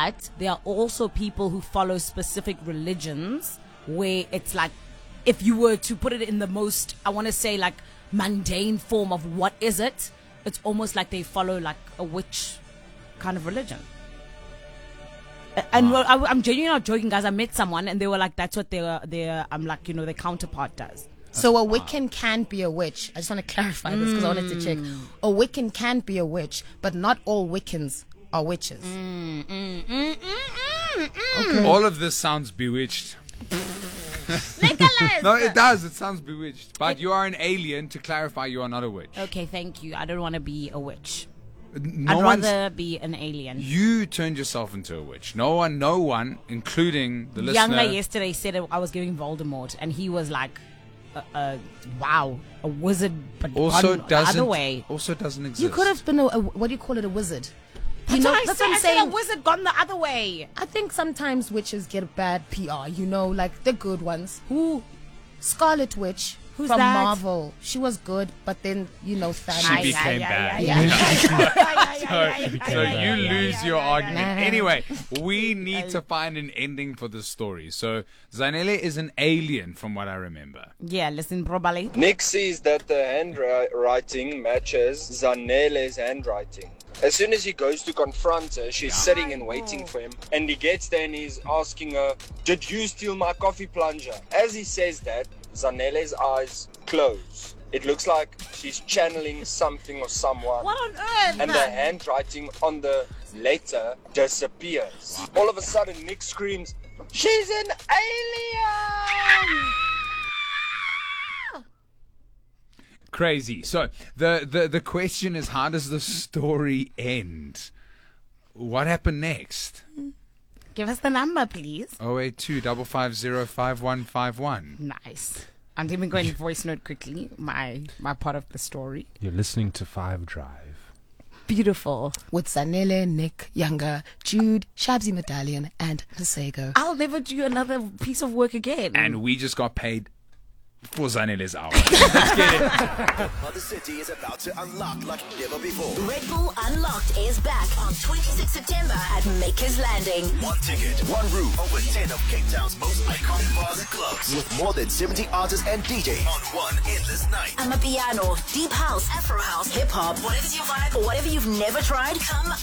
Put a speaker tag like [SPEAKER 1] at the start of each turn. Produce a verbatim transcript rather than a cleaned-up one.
[SPEAKER 1] But there are also people who follow specific religions where it's like, if you were to put it in the most, I want to say like mundane form of what is it, it's almost like they follow like a witch kind of religion. And wow. I, I'm genuinely not joking, guys. I met someone and they were like, that's what their, their I'm like, you know, their counterpart does.
[SPEAKER 2] So a Wiccan can be a witch. I just want to clarify this because I wanted to check. A Wiccan can be a witch, but not all Wiccans are witches.
[SPEAKER 1] Mm, mm, mm, mm, mm, mm.
[SPEAKER 3] Okay. All of this sounds bewitched.
[SPEAKER 1] Nicholas!
[SPEAKER 3] No, it does. It sounds bewitched. But it, you are an alien. To clarify, you are not a witch.
[SPEAKER 1] Okay, thank you. I don't want to be a witch.
[SPEAKER 3] No
[SPEAKER 1] I'd rather be an alien.
[SPEAKER 3] You turned yourself into a witch. No one, no one, including the listener.
[SPEAKER 1] Younger yesterday said I was giving Voldemort, and he was like, uh, uh, "Wow, a wizard, but
[SPEAKER 3] also
[SPEAKER 1] gone
[SPEAKER 3] doesn't
[SPEAKER 1] the other way."
[SPEAKER 3] Also doesn't exist.
[SPEAKER 2] You could have been a, a what do you call it, a wizard? You
[SPEAKER 1] That's
[SPEAKER 2] know,
[SPEAKER 1] what I
[SPEAKER 2] that's
[SPEAKER 1] said.
[SPEAKER 2] what I'm
[SPEAKER 1] I said
[SPEAKER 2] saying.
[SPEAKER 1] a wizard gone the other way.
[SPEAKER 2] I think sometimes witches get bad P R. You know, like the good ones. Who? Scarlet Witch.
[SPEAKER 1] Who's
[SPEAKER 2] from
[SPEAKER 1] that?
[SPEAKER 2] Marvel. She was good, but then, you know, Thanos.
[SPEAKER 3] She became bad. So, so you lose your argument. Anyway, we need to find an ending for the story. So Zanele is an alien from what I remember.
[SPEAKER 1] Yeah, listen properly.
[SPEAKER 4] Nick sees that the handwriting matches Zanele's handwriting. As soon as he goes to confront her, she's sitting and waiting for him. And he gets there and he's asking her, "Did you steal my coffee plunger?" As he says that, Zanele's eyes close. It looks like she's channeling something or someone.
[SPEAKER 1] What on earth?
[SPEAKER 4] And the handwriting on the letter disappears. All of a sudden, Nick screams, "She's an alien!"
[SPEAKER 3] Crazy. So the, the, the question is, how does the story end? What happened next?
[SPEAKER 1] Give us the number, please.
[SPEAKER 3] oh eight two, five five zero, five one five one.
[SPEAKER 1] Nice. I'm even going to voice note quickly my my part of the story.
[SPEAKER 5] You're listening to Five Drive.
[SPEAKER 1] Beautiful.
[SPEAKER 2] With Zanele, Nick, Younger, Jude, Shabzy Medallion, and Masego.
[SPEAKER 1] I'll never do another piece of work again.
[SPEAKER 3] And we just got paid for Zanele's hour. Let's get it.
[SPEAKER 6] The city is about to unlock like never before.
[SPEAKER 7] Red Bull Unlocked is back on twenty-sixth September at Makers Landing.
[SPEAKER 6] One ticket, one room, over ten of Cape Town's most iconic bars and clubs, with more than seventy artists and D Js on one endless night.
[SPEAKER 7] Amapiano, deep house, Afro house, hip hop, whatever's your vibe or whatever you've never tried, come